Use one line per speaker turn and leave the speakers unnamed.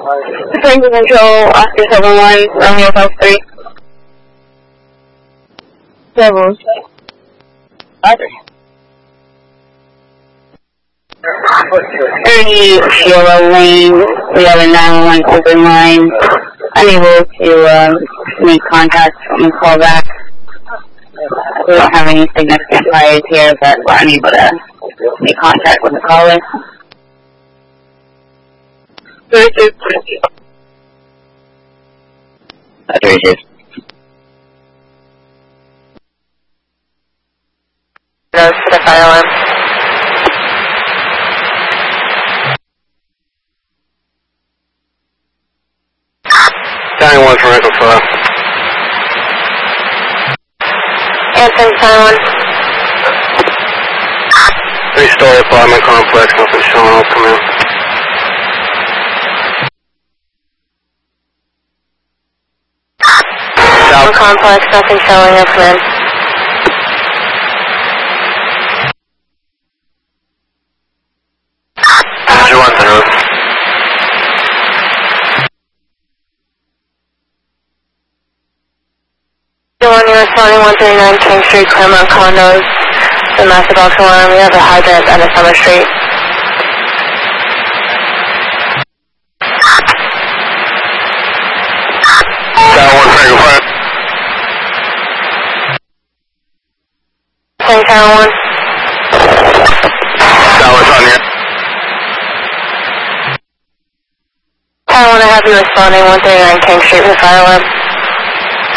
Franklin Control, Oscar 71, Romeo 53. 7. Other. 30 Sheila Lane, we have a 911 open line, unable to make contact and call back. We don't have any significant fires here, but we're unable to make contact with the caller. 36. 36. Those to the fire alarm.
One for Echo 5.
Anthony, Silent.
3-story apartment complex, nothing showing, I'll come in.
South complex, nothing showing, I'll come in.
Manager 1 to Roof.
You're responding 139 King Street, Claremont Condos, the massive box alarm. We have a hydrant at a Summer Street.
Tower 1, Franklin 5.
Same Tower 1.
Tower's on here.
Tower 1, I have you responding 139 King Street with fire alarm.